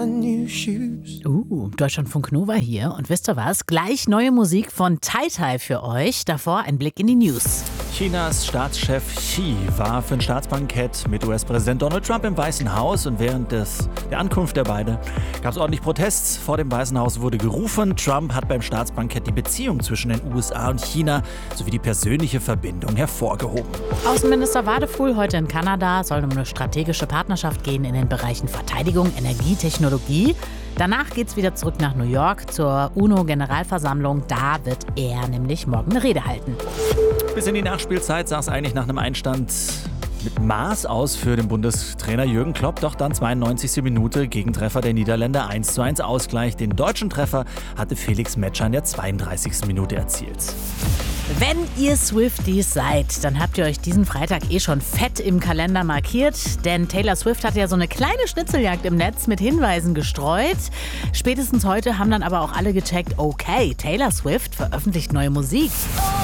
brand new shoes. Deutschlandfunk Nova hier. Und wisst ihr was? Gleich neue Musik von Tai Tai für euch. Davor ein Blick in die News. Chinas Staatschef Xi war für ein Staatsbankett mit US-Präsident Donald Trump im Weißen Haus und während der Ankunft der beiden gab es ordentlich Protests. Vor dem Weißen Haus wurde gerufen. Trump hat beim Staatsbankett die Beziehung zwischen den USA und China sowie die persönliche Verbindung hervorgehoben. Außenminister Wadefuhl heute in Kanada, soll um eine strategische Partnerschaft gehen in den Bereichen Verteidigung, Energie, Technologie. Danach geht's wieder zurück nach New York zur UNO-Generalversammlung. Da wird er nämlich morgen eine Rede halten. Bis in die Nachspielzeit sah es eigentlich nach einem Einstand mit Maß aus für den Bundestrainer Jürgen Klopp. Doch dann 92. Minute Gegentreffer der Niederländer, 1:1 Ausgleich. Den deutschen Treffer hatte Felix Metscher in der 32. Minute erzielt. Wenn ihr Swifties seid, dann habt ihr euch diesen Freitag schon fett im Kalender markiert. Denn Taylor Swift hat ja so eine kleine Schnitzeljagd im Netz mit Hinweisen gestreut. Spätestens heute haben dann aber auch alle gecheckt, okay, Taylor Swift veröffentlicht neue Musik.